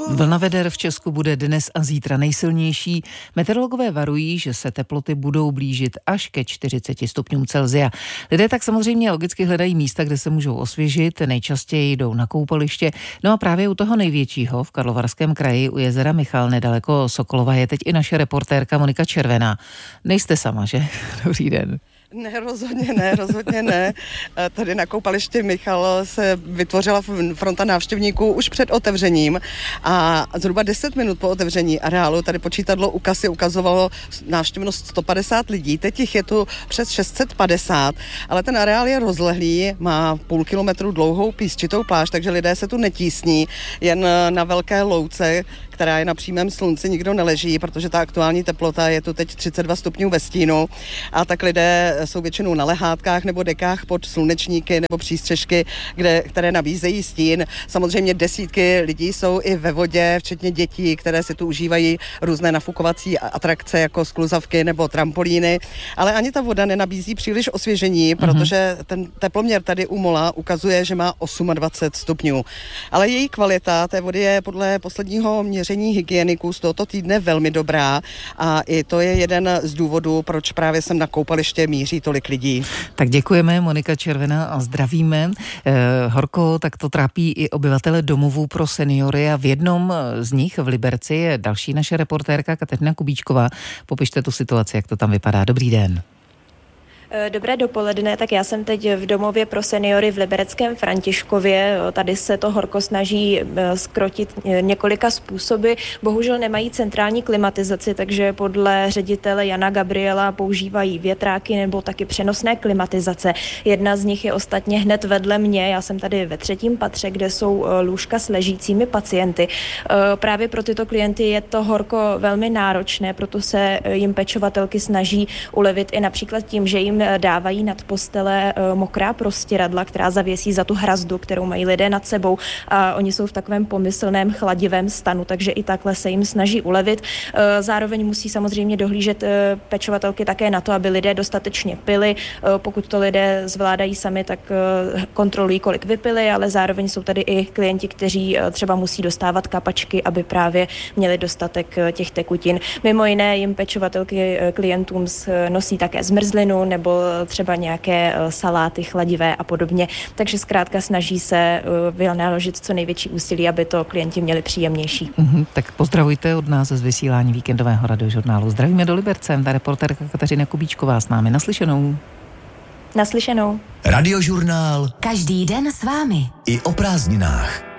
Vlna veder v Česku bude dnes a zítra nejsilnější. Meteorologové varují, že se teploty budou blížit až ke 40 stupňům Celsia. Lidé tak samozřejmě logicky hledají místa, kde se můžou osvěžit, nejčastěji jdou na koupaliště. No a právě u toho největšího v Karlovarském kraji u jezera Michal nedaleko Sokolova je teď i naše reportérka Monika Červená. Nejste sama, že? Dobrý den. Ne, rozhodně ne. Tady na koupališti Michal se vytvořila fronta návštěvníků už před otevřením a zhruba 10 minut po otevření areálu tady počítadlo u kasy ukazovalo návštěvnost 150 lidí, teď jich je tu přes 650, ale ten areál je rozlehlý, má půl kilometru dlouhou písčitou pláž, takže lidé se tu netísní, jen na velké louce, která je na přímém slunci, nikdo neleží, protože ta aktuální teplota je tu teď 32 stupňů ve stínu a tak lidé jsou většinou na lehátkách nebo dekách pod slunečníky nebo přístřešky, které nabízejí stín. Samozřejmě desítky lidí jsou i ve vodě, včetně dětí, které si tu užívají různé nafukovací atrakce jako skluzavky nebo trampolíny, ale ani ta voda nenabízí příliš osvěžení, protože ten teploměr tady u mola ukazuje, že má 28 stupňů. Ale její kvalita té vody je podle posledního měření hygieniků z tohoto týdne velmi dobrá a i to je jeden z důvodů, proč právě sem na koupaliště míří tolik lidí. Tak děkujeme, Monika Červená, a zdravíme. Horko, tak to trápí i obyvatele domovů pro seniory a v jednom z nich v Liberci je další naše reportérka Kateřina Kubíčková. Popište tu situaci, jak to tam vypadá. Dobrý den. Dobré dopoledne, tak já jsem teď v domově pro seniory v Libereckém Františkově. Tady se to horko snaží zkrotit několika způsoby. Bohužel nemají centrální klimatizaci, takže podle ředitele Jana Gabriela používají větráky nebo taky přenosné klimatizace. Jedna z nich je ostatně hned vedle mě. Já jsem tady ve 3. patře, kde jsou lůžka s ležícími pacienty. Právě pro tyto klienty je to horko velmi náročné, proto se jim pečovatelky snaží ulevit i například tím, že jim dávají nad postele mokrá prostěradla, která zavěsí za tu hrazdu, kterou mají lidé nad sebou a oni jsou v takovém pomyslném chladivém stanu, takže i takhle se jim snaží ulevit. Zároveň musí samozřejmě dohlížet pečovatelky také na to, aby lidé dostatečně pili. Pokud to lidé zvládají sami, tak kontrolují, kolik vypili, ale zároveň jsou tady i klienti, kteří třeba musí dostávat kapačky, aby právě měli dostatek těch tekutin. Mimo jiné jim pečovatelky klientům nosí také zmrzlinu nebo třeba nějaké saláty chladivé a podobně. Takže zkrátka snaží se vynaložit co největší úsilí, aby to klienti měli příjemnější. Tak pozdravujte od nás z vysílání víkendového radiožurnálu. Zdravíme do Liberce. Ta reportérka Kateřina Kubíčková s námi. Naslyšenou. Naslyšenou. Radiožurnál. Každý den s vámi. I o prázdninách.